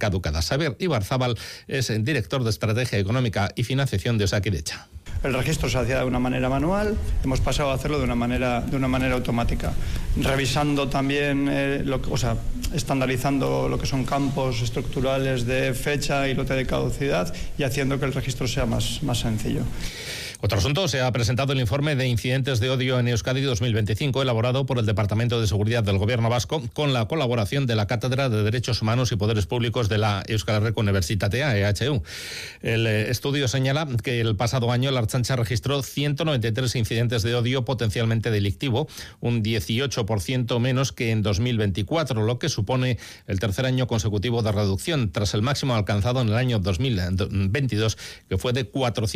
caducadas. Xabier Ibarzábal es el director de Estrategia Económica y Financiación de Osakidetza. El registro se hacía de una manera manual, hemos pasado a hacerlo de una manera automática, revisando también, estandarizando lo que son campos estructurales de fecha y lote de caducidad y haciendo que el registro sea más sencillo. Otro asunto, se ha presentado el informe de incidentes de odio en Euskadi 2025, elaborado por el Departamento de Seguridad del Gobierno Vasco, con la colaboración de la Cátedra de Derechos Humanos y Poderes Públicos de la Euskal Herriko Unibertsitatea, EHU. El estudio señala que el pasado año la Ertzaintza registró 193 incidentes de odio potencialmente delictivo, un 18% menos que en 2024, lo que supone el tercer año consecutivo de reducción, tras el máximo alcanzado en el año 2022, que fue de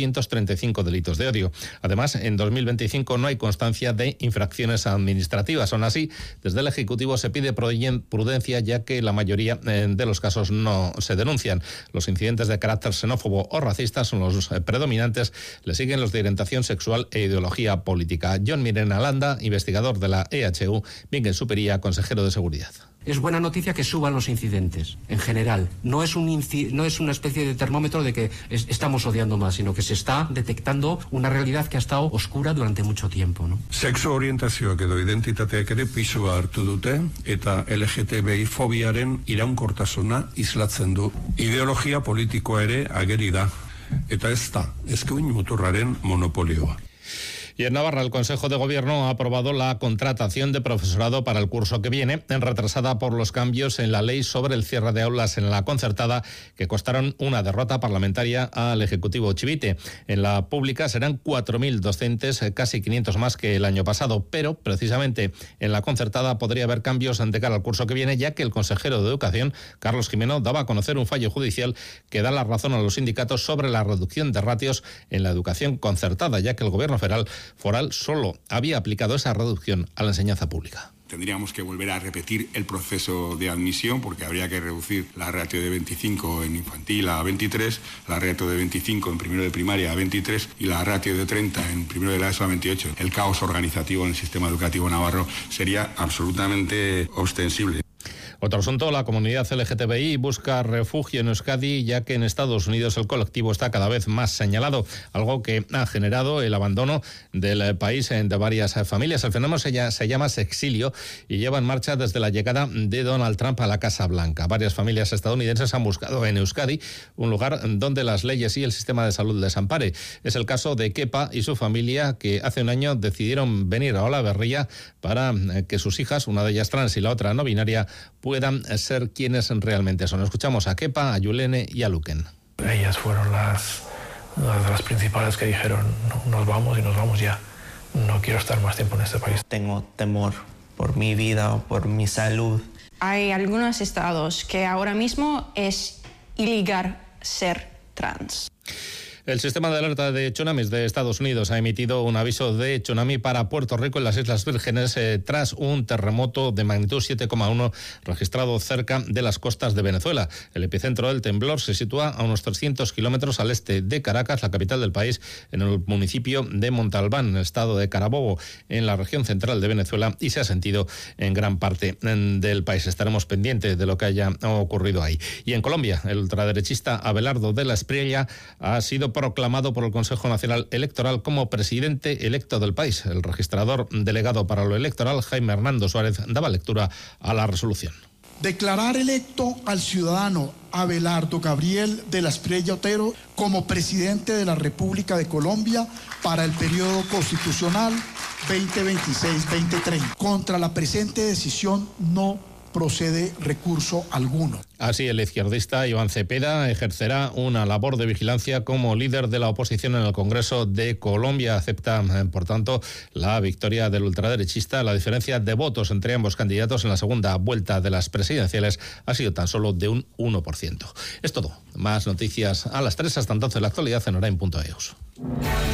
435 delitos de odio. Además, en 2025 no hay constancia de infracciones administrativas. Aún así, desde el Ejecutivo se pide prudencia, ya que la mayoría de los casos no se denuncian. Los incidentes de carácter xenófobo o racista son los predominantes. Le siguen los de orientación sexual e ideología política. Jon Mirena Landa, investigador de la EHU, Miguel Supería, consejero de Seguridad. Es buena noticia que suban los incidentes, en general. No es una especie de termómetro de que estamos odiando más, sino que se está detectando una realidad que ha estado oscura durante mucho tiempo, ¿no? Sexo orientazioak edo identitateak ere pisua hartu dute, eta LGTBI fobiaren iraunkortasuna islatzen du. Ideologia politikoa ere ageri da, eta ez da eskuin muturraren monopolioa. Y en Navarra, el Consejo de Gobierno ha aprobado la contratación de profesorado para el curso que viene, retrasada por los cambios en la ley sobre el cierre de aulas en la concertada, que costaron una derrota parlamentaria al Ejecutivo Chivite. En la pública serán 4.000 docentes, casi 500 más que el año pasado, pero precisamente en la concertada podría haber cambios de cara al curso que viene, ya que el consejero de Educación, Carlos Jimeno, daba a conocer un fallo judicial que da la razón a los sindicatos sobre la reducción de ratios en la educación concertada, ya que el Gobierno foral solo había aplicado esa reducción a la enseñanza pública. Tendríamos que volver a repetir el proceso de admisión, porque habría que reducir la ratio de 25 en infantil a 23, la ratio de 25 en primero de primaria a 23 y la ratio de 30 en primero de la ESO a 28. El caos organizativo en el sistema educativo navarro sería absolutamente ostensible. Otro asunto, la comunidad LGTBI busca refugio en Euskadi, ya que en Estados Unidos el colectivo está cada vez más señalado, algo que ha generado el abandono del país de varias familias. El fenómeno se llama sexilio y lleva en marcha desde la llegada de Donald Trump a la Casa Blanca. Varias familias estadounidenses han buscado en Euskadi un lugar donde las leyes y el sistema de salud les ampare. Es el caso de Kepa y su familia, que hace un año decidieron venir a Olaberria para que sus hijas, una de ellas trans y la otra no binaria, puedan ser quienes realmente son. Escuchamos a Kepa, a Yulene y a Luken. Ellas fueron las principales que dijeron, no, nos vamos y nos vamos ya. No quiero estar más tiempo en este país. Tengo temor por mi vida o por mi salud. Hay algunos estados que ahora mismo es ilegal ser trans. El sistema de alerta de tsunamis de Estados Unidos ha emitido un aviso de tsunami para Puerto Rico y las Islas Vírgenes tras un terremoto de magnitud 7,1 registrado cerca de las costas de Venezuela. El epicentro del temblor se sitúa a unos 300 kilómetros al este de Caracas, la capital del país, en el municipio de Montalbán, en el estado de Carabobo, en la región central de Venezuela, y se ha sentido en gran parte del país. Estaremos pendientes de lo que haya ocurrido ahí. Y en Colombia, el ultraderechista Abelardo de la Espriella ha sido proclamado por el Consejo Nacional Electoral como presidente electo del país. El registrador delegado para lo electoral, Jaime Hernando Suárez, daba lectura a la resolución. Declarar electo al ciudadano Abelardo Gabriel de la Espriella Otero como presidente de la República de Colombia para el periodo constitucional 2026-2030. Contra la presente decisión no procede recurso alguno. Así, el izquierdista Iván Cepeda ejercerá una labor de vigilancia como líder de la oposición en el Congreso de Colombia. Acepta, por tanto, la victoria del ultraderechista. La diferencia de votos entre ambos candidatos en la segunda vuelta de las presidenciales ha sido tan solo de un 1%. Es todo. Más noticias a las 3. Hasta entonces, la actualidad en Orain.eus.